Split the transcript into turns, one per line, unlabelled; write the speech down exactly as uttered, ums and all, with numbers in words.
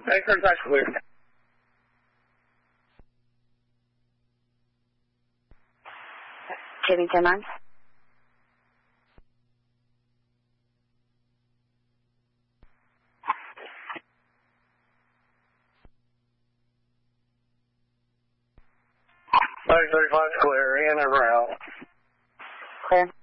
Anchorage, that's clear.
Keeping ten nine.
Nine thirty-five clear, in and around.
Clear.